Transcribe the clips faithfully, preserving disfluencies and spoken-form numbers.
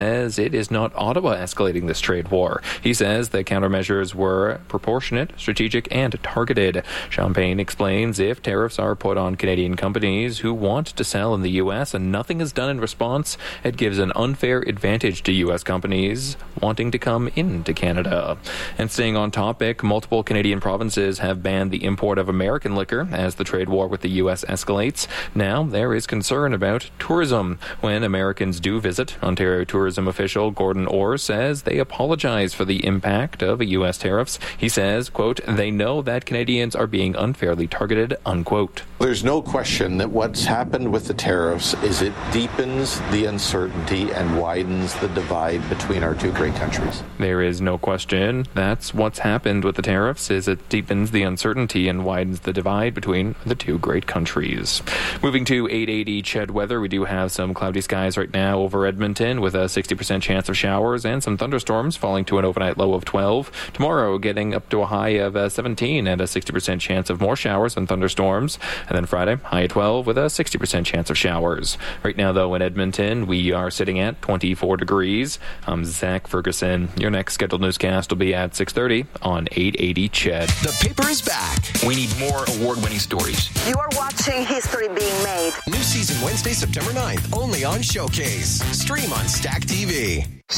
As it is not Ottawa escalating this trade war. He says the countermeasures were proportionate, strategic, and targeted. Champagne explains if tariffs are put on Canadian companies who want to sell in the U S and nothing is done in response, it gives an unfair advantage to U S companies wanting to come into Canada. And staying on topic, multiple Canadian provinces have banned the import of American liquor as the trade war with the U S escalates. Now there is concern about tourism. When Americans do visit, Ontario tourism official Gordon Orr says they apologize for the impact of U S tariffs. He says, quote, they know that Canadians are being unfairly targeted, unquote. There's no question that what's happened with the tariffs is it deepens the uncertainty and widens the divide between our two great countries. There is no question that's what's happened with the tariffs is it deepens the uncertainty and widens the divide between the two great countries. Moving to eight eighty C H E D weather, we do have some cloudy skies right now over Edmonton with a sixty percent chance of showers and some thunderstorms falling to an overnight low of twelve. Tomorrow getting up to a high of uh, seventeen and a sixty percent chance of more showers and thunderstorms. And then Friday, high of twelve with a sixty percent chance of showers. Right now, though, in Edmonton, we are sitting at twenty-four degrees. I'm Zach Ferguson. Your next scheduled newscast will be at six thirty on eight eighty C H E D. The paper is back. We need more award-winning stories. You are watching history being made. New season Wednesday, September ninth, only on Showcase. Stream on Stack T V. To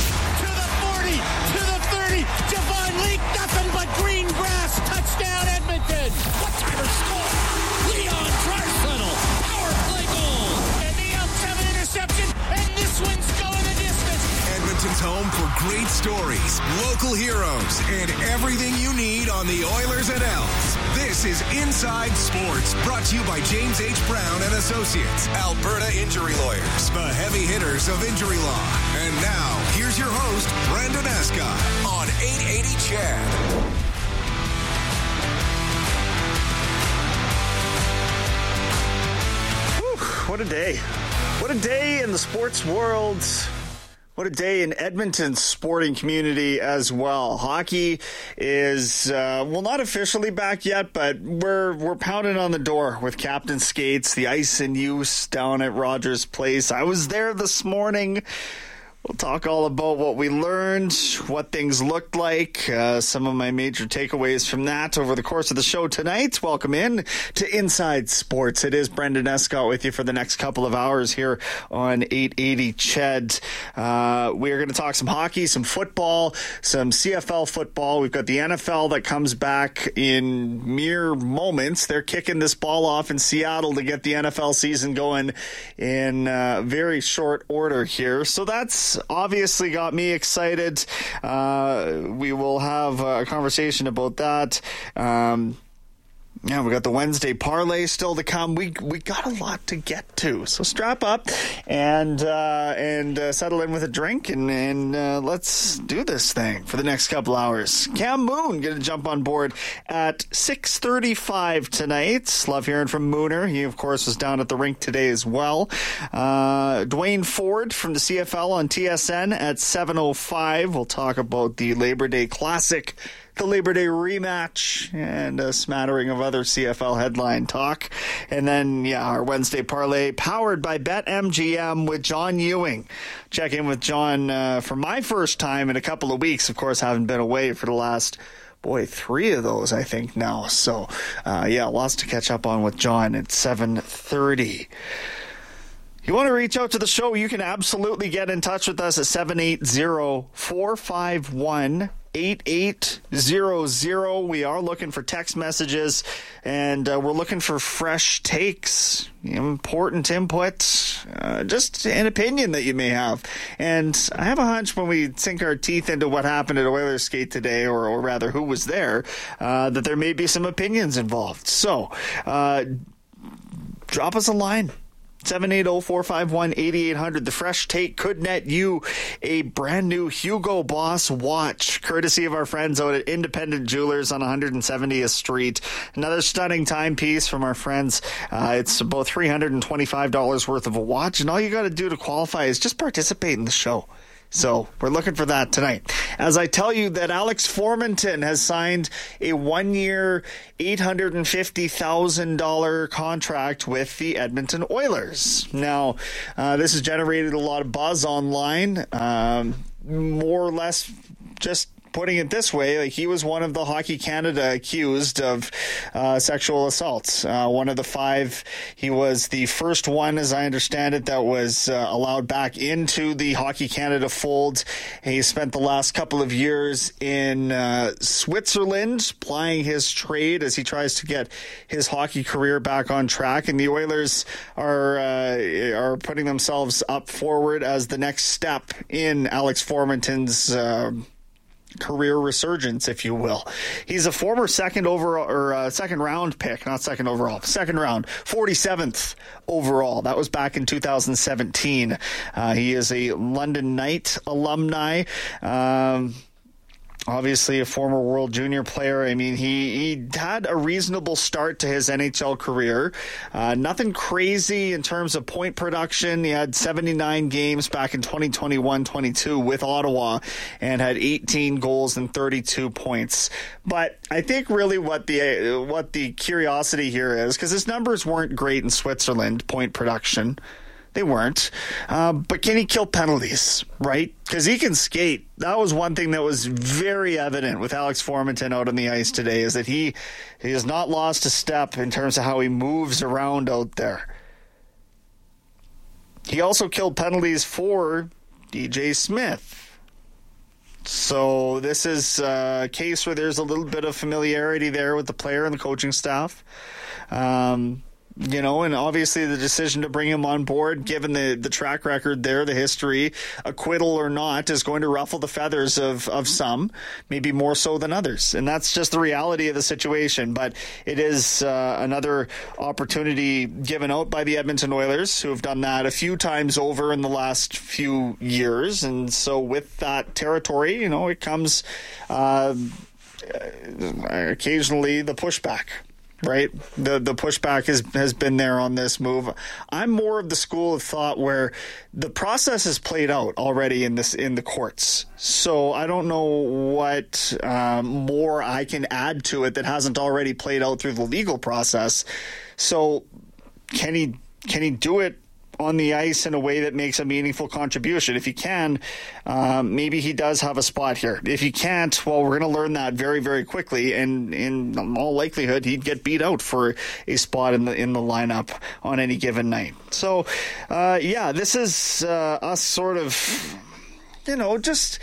the forty, to the thirty, Javon Leak, nothing but green grass, touchdown Edmonton. What timer score? Leon Draisaitl, power play goal. And the Elks have an interception, and this one's going the distance. Edmonton's home for great stories, local heroes, and everything you need on the Oilers and Elks. This is Inside Sports, brought to you by James H. Brown and Associates, Alberta Injury Lawyers, the heavy hitters of injury law. And now, here's your host, Brandon Escott, on eight eighty C H E D. What a day. What a day in the sports world. What a day in Edmonton's sporting community as well. Hockey is, uh, well, not officially back yet, but we're we're pounding on the door with Captain Skates, the ice in use down at Rogers Place. I was there this morning. We'll talk all about what we learned, what things looked like, uh, some of my major takeaways from that over the course of the show tonight. Welcome in to Inside Sports. It is Brendan Escott with you for the next couple of hours here on eight eighty C H E D. Uh, we are going to talk some hockey, some football, some C F L football. We've got the N F L that comes back in mere moments. They're kicking this ball off in Seattle to get the N F L season going in uh, very short order here. So that's obviously got me excited. Uh, we will have a conversation about that. Um, Yeah, we got the Wednesday parlay still to come. We we got a lot to get to, so strap up and uh, and uh, settle in with a drink, and and uh, let's do this thing for the next couple hours. Cam Moon going to jump on board at six thirty-five tonight. Love hearing from Mooner. He of course was down at the rink today as well. Uh, Dwayne Ford from the C F L on T S N at seven oh five. We'll talk about the Labor Day Classic, the Labor Day rematch, and a smattering of other C F L headline talk. And then, yeah, our Wednesday parlay powered by BetMGM with John Ewing. Check in with John uh, for my first time in a couple of weeks. Of course, haven't been away for the last, boy, three of those, I think, now. So, uh, yeah, lots to catch up on with John at seven thirty. You want to reach out to the show, you can absolutely get in touch with us at seven eight zero, four five one, eight eight zero zero. We are looking for text messages, and uh, we're looking for fresh takes, important input, uh, just an opinion that you may have. And I have a hunch when we sink our teeth into what happened at Oilers Skate today, or, or rather who was there, uh, that there may be some opinions involved. So uh, drop us a line. seven eight zero, four five one, eight eight zero zero. The Fresh Take could net you a brand new Hugo Boss watch, courtesy of our friends out at Independent Jewelers on one hundred seventieth Street. Another stunning timepiece from our friends. Uh, it's about three hundred twenty-five dollars worth of a watch, and all you got to do to qualify is just participate in the show. So we're looking for that tonight. As I tell you that Alex Formenton has signed a one-year, eight hundred fifty thousand dollars contract with the Edmonton Oilers. Now, uh, this has generated a lot of buzz online, um, more or less just putting it this way, like he was one of the Hockey Canada accused of uh, sexual assaults. Uh, one of the five, he was the first one, as I understand it, that was uh, allowed back into the Hockey Canada fold. He spent the last couple of years in uh, Switzerland plying his trade as he tries to get his hockey career back on track. And the Oilers are uh, are putting themselves up forward as the next step in Alex Formenton's uh, career resurgence, if you will. He's a former second overall or uh, second round pick, not second overall, second round, forty-seventh overall. That was back in two thousand seventeen. Uh, he is a London Knight alumni. Um, Obviously a former World Junior player. I mean, he, he had a reasonable start to his N H L career. Uh, nothing crazy in terms of point production. He had seventy-nine games back in twenty twenty-one twenty-two with Ottawa and had eighteen goals and thirty-two points. But I think really what the what the curiosity here is, because his numbers weren't great in Switzerland, point production. They weren't. Uh, but can he kill penalties, right? Because he can skate. That was one thing that was very evident with Alex Formenton out on the ice today, is that he, he has not lost a step in terms of how he moves around out there. He also killed penalties for D J Smith. So this is a case where there's a little bit of familiarity there with the player and the coaching staff. Um... You know, and obviously the decision to bring him on board, given the, the track record there, the history, acquittal or not, is going to ruffle the feathers of, of some, maybe more so than others. And that's just the reality of the situation. But it is uh, another opportunity given out by the Edmonton Oilers, who have done that a few times over in the last few years. And so with that territory, you know, it comes uh, occasionally the pushback. Right? The the pushback has, has been there on this move. I'm more of the school of thought where the process has played out already in this in the courts. So I don't know what um, more I can add to it that hasn't already played out through the legal process. So can he can he do it on the ice in a way that makes a meaningful contribution? If he can, um, maybe he does have a spot here. If he can't, well, we're going to learn that very, very quickly, and in all likelihood, he'd get beat out for a spot in the in the lineup on any given night. So, uh, yeah, this is uh, us sort of, you know, just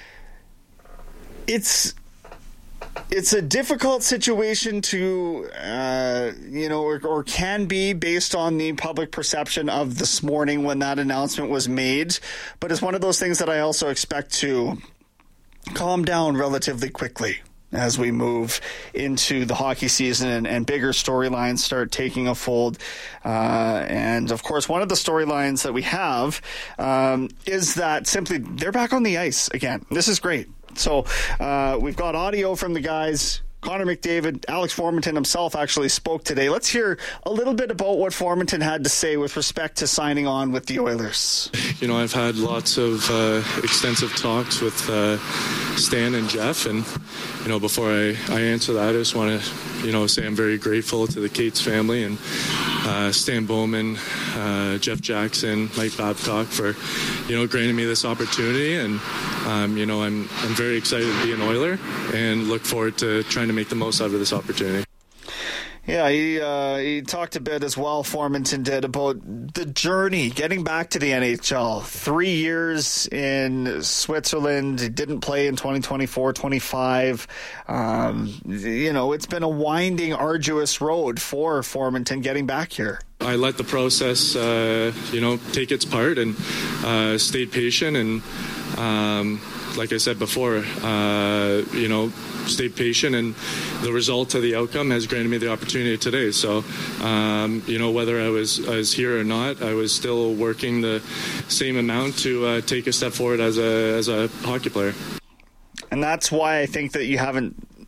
it's. It's a difficult situation to, uh, you know, or, or can be based on the public perception of this morning when that announcement was made. But it's one of those things that I also expect to calm down relatively quickly as we move into the hockey season and, and bigger storylines start taking a fold. Uh, and, of course, one of the storylines that we have um, is that simply they're back on the ice again. This is great. So uh, we've got audio from the guys. Connor McDavid, Alex Formenton himself actually spoke today. Let's hear a little bit about what Formenton had to say with respect to signing on with the Oilers. You know, I've had lots of uh, extensive talks with uh, Stan and Jeff, and, you know, before I, I answer that, I just want to, you know, say I'm very grateful to the Cates family and uh, Stan Bowman, uh, Jeff Jackson, Mike Babcock for, you know, granting me this opportunity. And, um, you know, I'm I'm very excited to be an Oiler and look forward to trying to make the most out of this opportunity. Yeah, he uh, he talked a bit as well, Formenton did, about the journey, getting back to the N H L. Three years in Switzerland. He didn't play in twenty twenty-four twenty-five. Um, you know, it's been a winding, arduous road for Formenton getting back here. I let the process, uh, you know, take its part and uh, stayed patient. And um, like I said before, uh, you know, stayed patient, and the result of the outcome has granted me the opportunity today. So, um, you know, whether I was, I was here or not, I was still working the same amount to uh, take a step forward as a as a hockey player. And that's why I think that you haven't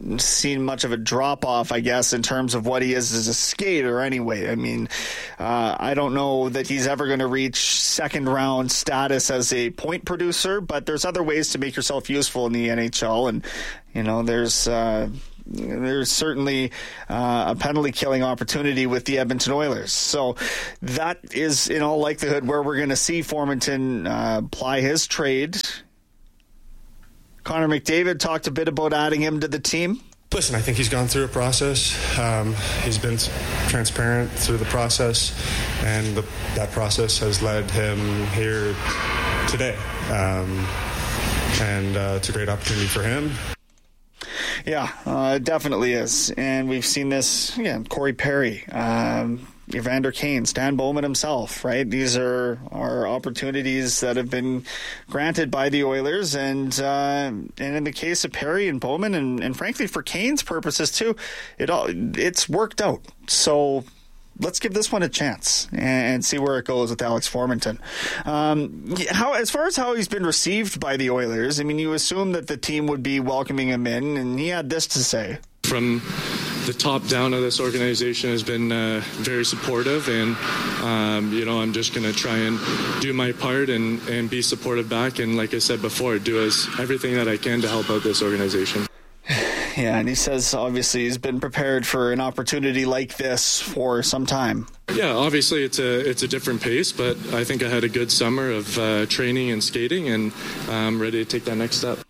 seen much of a drop-off, I guess, in terms of what he is as a skater anyway. I mean, uh, I don't know that he's ever going to reach second-round status as a point producer, but there's other ways to make yourself useful in the N H L, and, you know, there's... Uh, There's certainly uh, a penalty-killing opportunity with the Edmonton Oilers. So that is, in all likelihood, where we're going to see Formenton uh, ply his trade. Connor McDavid talked a bit about adding him to the team. Listen, I think he's gone through a process. Um, he's been transparent through the process, and the, that process has led him here today. Um, and uh, it's a great opportunity for him. Yeah, uh, it definitely is. And we've seen this, yeah, Corey Perry, um, Evander Kane, Stan Bowman himself, right? These are, are opportunities that have been granted by the Oilers. And uh, and in the case of Perry and Bowman, and, and frankly for Kane's purposes too, it all it's worked out. So let's give this one a chance and see where it goes with Alex Formenton. Um, how, as far as how he's been received by the Oilers, I mean, you assume that the team would be welcoming him in, and he had this to say. From the top down of this organization has been uh, very supportive, and um, you know, I'm just going to try and do my part and, and be supportive back, and like I said before, do as everything that I can to help out this organization. Yeah, and he says obviously he's been prepared for an opportunity like this for some time. Yeah, obviously it's a it's a different pace, but I think I had a good summer of uh, training and skating, and I'm ready to take that next step.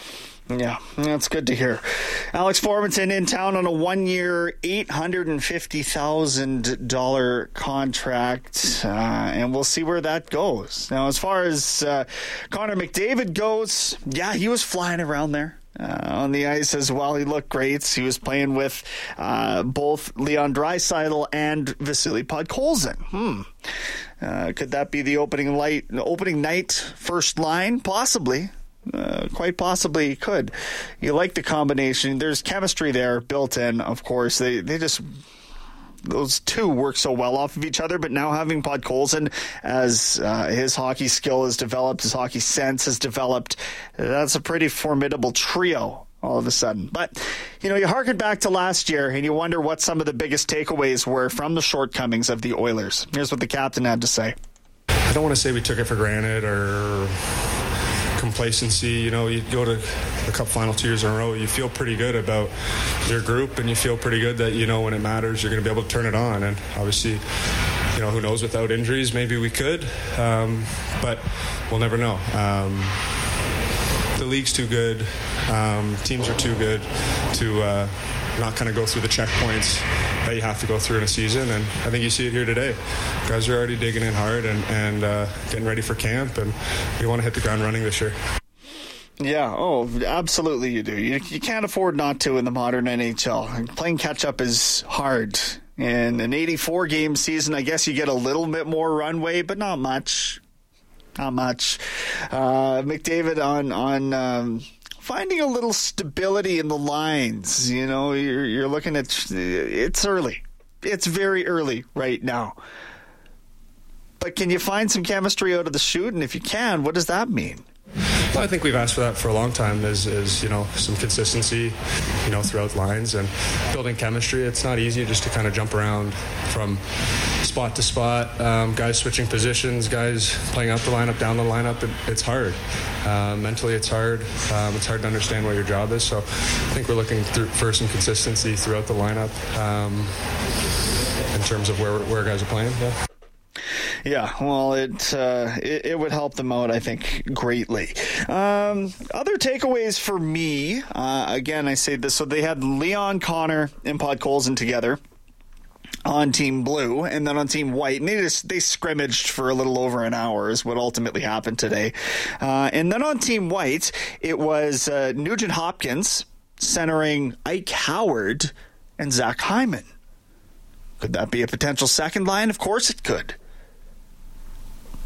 Yeah, that's good to hear. Alex Formenton in town on a one-year, eight hundred fifty thousand dollars contract, uh, and we'll see where that goes. Now, as far as uh, Connor McDavid goes, yeah, he was flying around there. Uh, on the ice as well. He looked great. He was playing with uh, both Leon Draisaitl and Vasily Podkolzin. Hmm. Uh, could that be the opening light, opening night first line? Possibly. Uh, quite possibly could. You like the combination. There's chemistry there built in, of course. They they just... Those two work so well off of each other, but now having Podkolzin, as uh, his hockey skill has developed, his hockey sense has developed, that's a pretty formidable trio all of a sudden. But, you know, you harken back to last year and you wonder what some of the biggest takeaways were from the shortcomings of the Oilers. Here's what the captain had to say. I don't want to say we took it for granted or complacency. You know, you go to the Cup final two years in a row, you feel pretty good about your group, and you feel pretty good that, you know, when it matters, you're going to be able to turn it on. And obviously, you know, who knows, without injuries, maybe we could, um, but we'll never know. Um, the league's too good. Um, teams are too good to uh, not kind of go through the checkpoints that you have to go through in a season, and I think you see it here today. Guys are already digging in hard and, and uh, getting ready for camp, and we want to hit the ground running this year. Yeah, oh, absolutely you do. You, you can't afford not to in the modern N H L. Playing catch-up is hard. In an eighty-four game season, I guess you get a little bit more runway, but not much. Not much. Uh, McDavid on... on um, finding a little stability in the lines. You know, you're, you're looking at, it's early. It's very early right now. But can you find some chemistry out of the chute? And if you can, what does that mean? Well, I think we've asked for that for a long time, is, is, you know, some consistency, you know, throughout lines and building chemistry. It's not easy just to kind of jump around from spot to spot. Um, guys switching positions, guys playing up the lineup, down the lineup. It, it's hard. Uh, mentally, it's hard. Um, it's hard to understand what your job is. So I think we're looking through, for some consistency throughout the lineup um, in terms of where, where guys are playing. Yeah. Yeah, well, it, uh, it it would help them out, I think, greatly. Um, other takeaways for me, uh, again, I say this, so they had Leon, Connor, and Podkolzin together on Team Blue, and then on Team White, and they just they scrimmaged for a little over an hour is what ultimately happened today. Uh, and then on Team White, it was uh, Nugent Hopkins centering Ike Howard and Zach Hyman. Could that be a potential second line? Of course it could.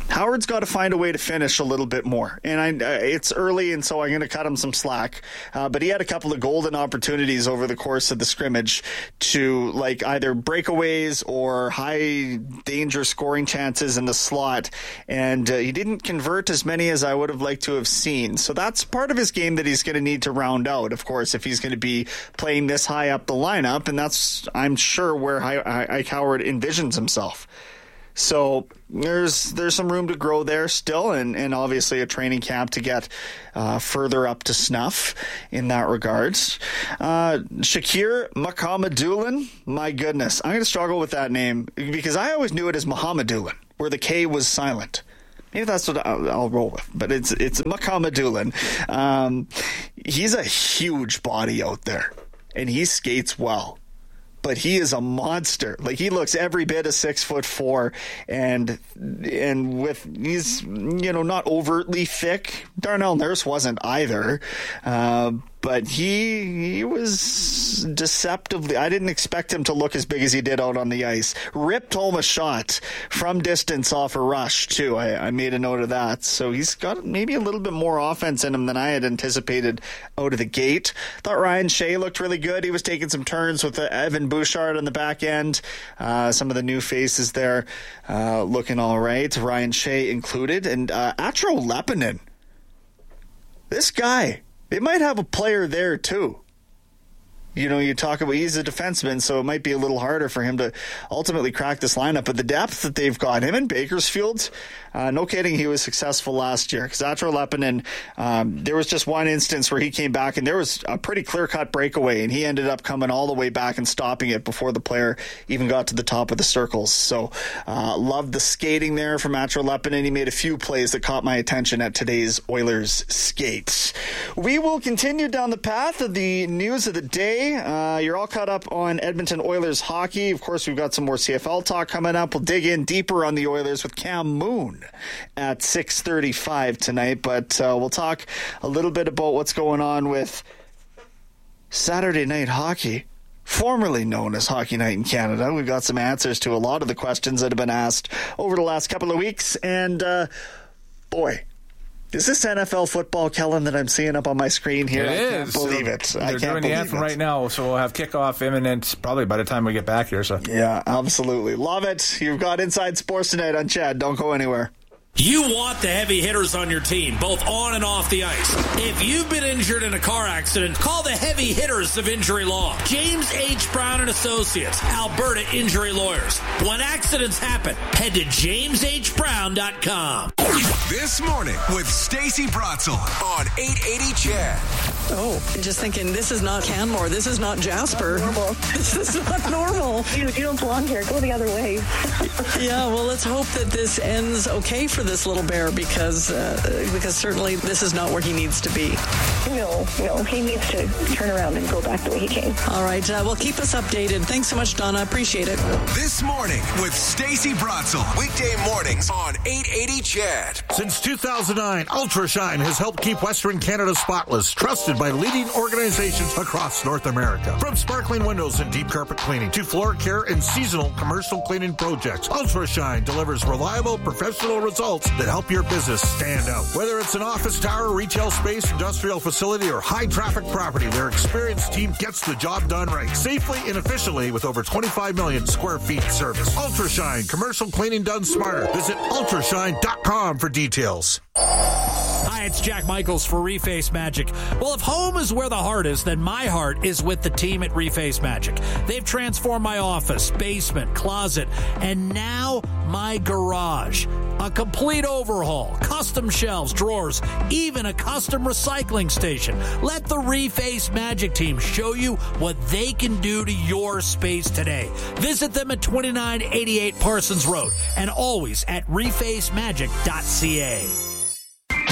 Howard's got to find a way to finish a little bit more. And I, uh, it's early, and so I'm going to cut him some slack. Uh, but he had a couple of golden opportunities over the course of the scrimmage to, like, either breakaways or high danger scoring chances in the slot. And uh, he didn't convert as many as I would have liked to have seen. So that's part of his game that he's going to need to round out, of course, if he's going to be playing this high up the lineup. And that's, I'm sure, where Ike Howard envisions himself. So there's there's some room to grow there still, and, and obviously a training camp to get uh, further up to snuff in that regards. Uh, Shakir Mukhamadullin, my goodness, I'm going to struggle with that name because I always knew it as Muhammadullin, where the K was silent. Maybe that's what I'll, I'll roll with, but it's it's Mukhamadullin. Um, he's a huge body out there, and he skates well. But he is a monster. Like, he looks every bit of six foot four, and and with he's you know not overtly thick. Darnell Nurse wasn't either, uh, but he he was deceptively. I didn't expect him to look as big as he did out on the ice. Ripped home a shot from distance off a rush too. I, I made a note of that. So he's got maybe a little bit more offense in him than I had anticipated out of the gate. Thought Ryan Shea looked really good. He was taking some turns with the Evan Bouchard on the back end. Uh, some of the new faces there uh, looking all right. Ryan Shea included. And uh, Atro Lepinen. This guy, they might have a player there too. You know, you talk about he's a defenseman, so it might be a little harder for him to ultimately crack this lineup. But the depth that they've got, him in Bakersfield, uh, no kidding, he was successful last year. Because Atro Lepinen, um, there was just one instance where he came back, and there was a pretty clear-cut breakaway, and he ended up coming all the way back and stopping it before the player even got to the top of the circles. So, uh, loved the skating there from Atro Lepinen. He made a few plays that caught my attention at today's Oilers skates. We will continue down the path of the news of the day. Uh, you're all caught up on Edmonton Oilers hockey. Of course, we've got some more C F L talk coming up. We'll dig in deeper on the Oilers with Cam Moon at six thirty-five tonight. But uh, we'll talk a little bit about what's going on with Saturday Night Hockey, formerly known as Hockey Night in Canada. We've got some answers to a lot of the questions that have been asked over the last couple of weeks. And, uh, boy... Is this N F L football, Kellen, that I'm seeing up on my screen here? It I is. can't believe it. They're I can't doing believe the anthem it. right now, so we'll have kickoff imminent probably by the time we get back here. So yeah, absolutely. Love it. You've got Inside Sports tonight on Chad. Don't go anywhere. You want the heavy hitters on your team, both on and off the ice. If you've been injured in a car accident, call the heavy hitters of Injury Law. James H. Brown and Associates, Alberta Injury Lawyers. When accidents happen, head to james h brown dot com. This morning with Stacey Bratzel on eight eighty Chad. Oh, just thinking, this is not Canmore. This is not Jasper. Not normal. This is not normal. You, you don't belong here. Go the other way. Yeah, well, let's hope that this ends okay for this little bear, because uh, because certainly this is not where he needs to be. No, no, he needs to turn around and go back the way he came. All right, uh, well, keep us updated. Thanks so much, Donna. Appreciate it. This morning with Stacey Bratzel. Weekday mornings on eight eighty Chad. Since two thousand nine, UltraShine has helped keep Western Canada spotless, trusted by leading organizations across North America. From sparkling windows and deep carpet cleaning to floor care and seasonal commercial cleaning projects, UltraShine delivers reliable professional results that help your business stand out. Whether it's an office tower, retail space, industrial facility, or high traffic property, their experienced team gets the job done right, safely and efficiently with over twenty-five million square feet service. UltraShine, commercial cleaning done smarter. Visit ultrashine dot com for details. Hi, it's Jack Michaels for Reface Magic. Well, if home is where the heart is, then my heart is with the team at Reface Magic. They've transformed my office, basement, closet, and now my garage. A complete overhaul, custom shelves, drawers, even a custom recycling station. Let the Reface Magic team show you what they can do to your space today. Visit them at twenty-nine eighty-eight Parsons Road and always at reface magic dot c a.